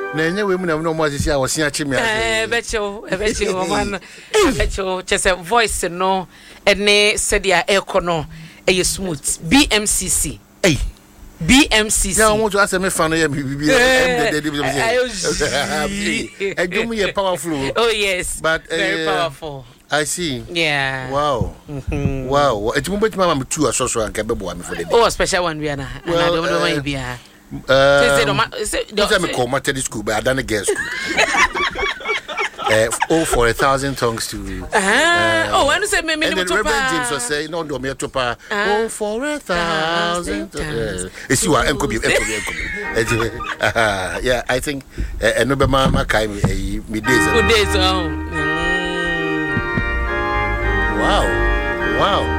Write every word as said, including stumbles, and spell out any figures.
Na enye we mu na no mo asisi a wo sia chi me ase. Eh becho, e becho man. Becho chese voice no ene sedia ekono e smooth B M C C. Hey. B M C C. Ya mo to ase me fan ya bibi. I do me powerful. Oh yes. But very uh, powerful. I see. Yeah. Wow. Mm-hmm. Wow. It mo bet mama two asoso anka bebo am for the day. Oh, special one we na. Well, I don't know why be a. Uh, don't me call Matthew school, but I done a girls school. uh, oh, for a thousand tongues to. Uh-huh. Uh, oh, when you say me, me, and the Reverend James was saying, "No, do me a topa." Oh, for a thousand. It's you are uncle. Yeah, I think. And no, but my kai me days. Good days. Oh. Wow, wow.